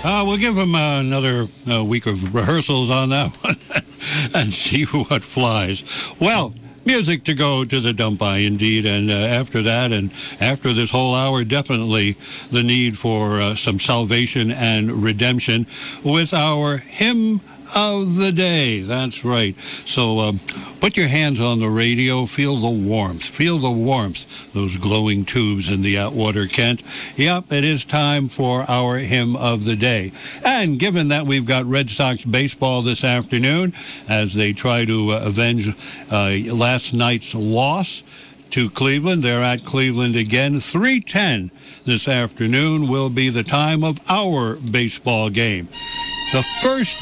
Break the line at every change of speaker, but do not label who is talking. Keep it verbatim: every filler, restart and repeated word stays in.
Uh, we'll give them uh, another uh, week of rehearsals on that one and see what flies. Well, music to go to the dump by, indeed. And uh, after that, and after this whole hour, definitely the need for uh, some salvation and redemption with our hymn of the day. That's right. So um, put your hands on the radio. Feel the warmth. Feel the warmth. Those glowing tubes in the Atwater Kent. Yep, it is time for our hymn of the day. And given that we've got Red Sox baseball this afternoon as they try to uh, avenge uh, last night's loss to Cleveland, they're at Cleveland again. three ten this afternoon will be the time of our baseball game. The first